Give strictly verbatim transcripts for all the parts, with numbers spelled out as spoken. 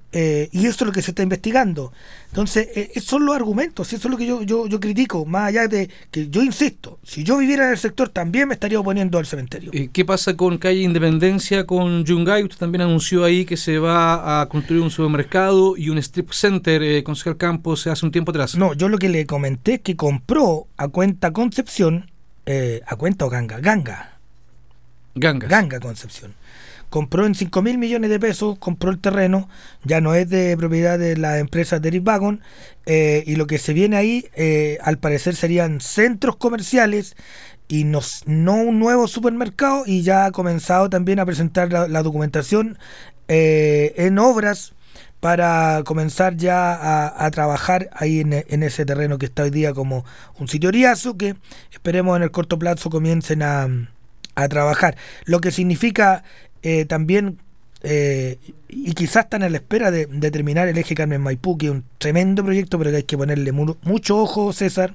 Eh, y eso es lo que se está investigando. Entonces, eh, esos son los argumentos, eso es lo que yo, yo, yo critico, más allá de que yo insisto, si yo viviera en el sector también me estaría oponiendo al cementerio. Eh, ¿Qué pasa con calle Independencia, con Yungay? Usted también anunció ahí que se va a construir un supermercado y un strip center, eh, concejal Campos, hace un tiempo atrás. No, yo lo que le comenté es que compró a cuenta Concepción, eh, a cuenta o Ganga, Ganga, Gangas. Ganga Concepción. Compró en cinco mil millones de pesos, compró el terreno, ya no es de propiedad de la empresa Deriv Wagon, eh, y lo que se viene ahí, eh, al parecer serían centros comerciales y no, no un nuevo supermercado, y ya ha comenzado también a presentar la, la documentación eh, en obras para comenzar ya a, a trabajar ahí en, en ese terreno que está hoy día como un sitio riazo, que esperemos en el corto plazo comiencen a, a trabajar. Lo que significa... Eh, también, eh, y quizás están a la espera de, de terminar el eje Carmen Maipú, que es un tremendo proyecto, pero que hay que ponerle mu- mucho ojo, César.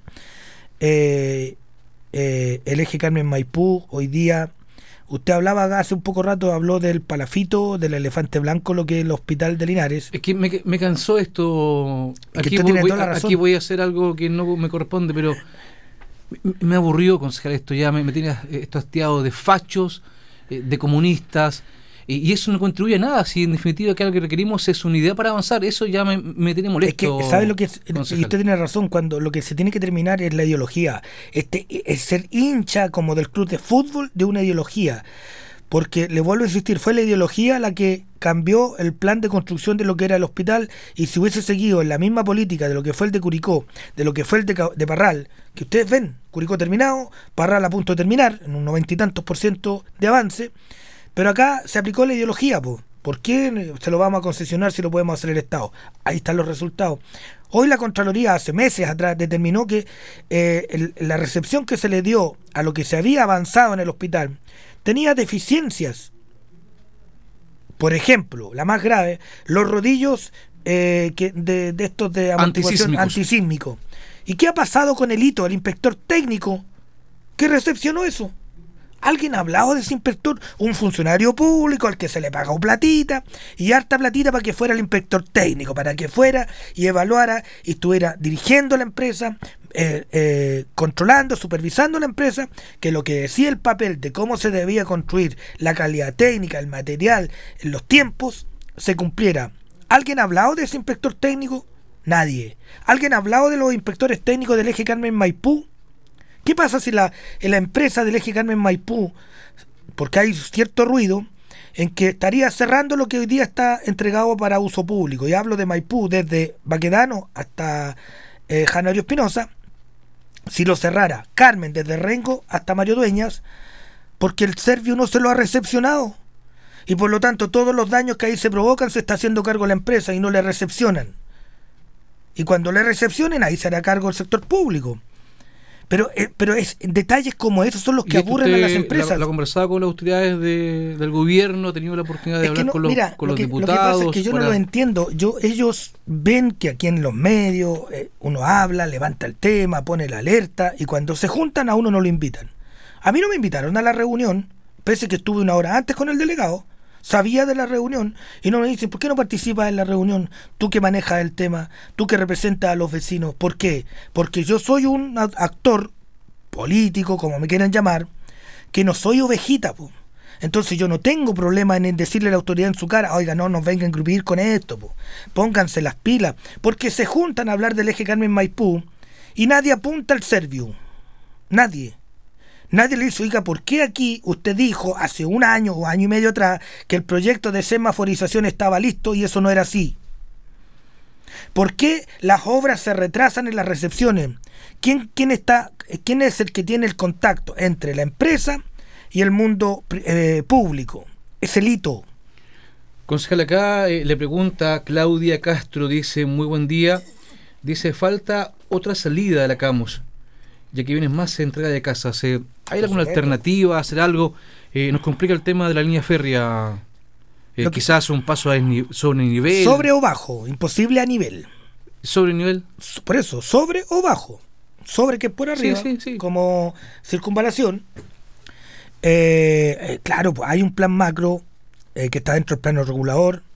Eh, eh, el eje Carmen Maipú, hoy día, usted hablaba hace un poco rato, habló del Palafito, del Elefante Blanco, lo que es el hospital de Linares. Es que me, me cansó esto. Aquí usted voy, tiene voy- toda la razón. aquí voy a hacer algo que no me corresponde, pero me, me aburrió, concejal, esto ya, me, me tiene esto hastiado de fachos, eh, de comunistas, y, y eso no contribuye a nada. Si en definitiva que algo que requerimos es unidad para avanzar, eso ya me, me tiene molesto. Es que, ¿sabe lo que es? concejal. Y usted tiene razón, cuando lo que se tiene que terminar es la ideología. Este es ser hincha como del club de fútbol de una ideología. Porque, le vuelvo a insistir, fue la ideología la que cambió el plan de construcción de lo que era el hospital, y si hubiese seguido en la misma política de lo que fue el de Curicó, de lo que fue el de, Ca- de Parral, que ustedes ven, Curicó terminado, Parral a punto de terminar, en un noventa y tantos por ciento de avance, pero acá se aplicó la ideología, po. ¿Por qué se lo vamos a concesionar si lo podemos hacer el Estado? Ahí están los resultados. Hoy la Contraloría, hace meses atrás, determinó que eh, el, la recepción que se le dio a lo que se había avanzado en el hospital tenía deficiencias. Por ejemplo, la más grave, los rodillos eh, que de, de estos de amortiguación antisísmico. ¿Y qué ha pasado con el hito, el inspector técnico que recepcionó eso? ¿Alguien ha hablado de ese inspector? Un funcionario público al que se le pagó platita, y harta platita para que fuera el inspector técnico, para que fuera y evaluara y estuviera dirigiendo la empresa, eh, eh, controlando, supervisando la empresa, que lo que decía el papel de cómo se debía construir, la calidad técnica, el material, en los tiempos, se cumpliera. ¿Alguien ha hablado de ese inspector técnico? Nadie. ¿Alguien ha hablado de los inspectores técnicos del eje Carmen Maipú? ¿Qué pasa si la, en la empresa del eje Carmen Maipú, porque hay cierto ruido, en que estaría cerrando lo que hoy día está entregado para uso público? Y hablo de Maipú, desde Baquedano hasta eh, Janario Espinosa. Si lo cerrara Carmen, desde Rengo hasta Mario Dueñas, porque el Servio no se lo ha recepcionado. Y por lo tanto todos los daños que ahí se provocan se está haciendo cargo la empresa y no le recepcionan. Y cuando le recepcionen, ahí se hará cargo el sector público. Pero eh, pero es detalles como esos son los que aburren a las empresas. ¿Lo ha conversado con las autoridades de, del gobierno? ¿Ha tenido la oportunidad de es hablar no, con los, mira, con lo los que, diputados? Lo que pasa es que yo para... no lo entiendo. Yo, ellos ven que aquí en los medios eh, uno habla, levanta el tema, pone la alerta, y cuando se juntan a uno no lo invitan. A mí no me invitaron a la reunión, pese que estuve una hora antes con el delegado. Sabía de la reunión y no me dicen, ¿por qué no participas en la reunión? Tú que manejas el tema, tú que representas a los vecinos. ¿Por qué? Porque yo soy un actor político, como me quieran llamar, que no soy ovejita, po. Entonces yo no tengo problema en decirle a la autoridad en su cara, oiga, no nos vengan a engrupir con esto, po. Pónganse las pilas, porque se juntan a hablar del eje Carmen Maipú y nadie apunta al Servio. Nadie. Nadie le dice, oiga, ¿por qué aquí usted dijo hace un año o año y medio atrás que el proyecto de semaforización estaba listo y eso no era así? ¿Por qué las obras se retrasan en las recepciones? ¿Quién, quién, está, quién es el que tiene el contacto entre la empresa y el mundo eh, público? Es el hito. Concejal, acá eh, le pregunta Claudia Castro, dice, muy buen día, dice, falta otra salida de la Camus, ya que viene más entrega de casas. Eh, ¿Hay alguna alternativa, hacer algo? Eh, nos complica el tema de la línea férrea. Eh, quizás un paso a ni- sobre nivel. Sobre o bajo, imposible a nivel. ¿Sobre nivel? Por eso, sobre o bajo. Sobre que es por arriba, sí, sí, sí. como circunvalación. Eh, eh, claro, pues hay un plan macro eh, que está dentro del plano regulador.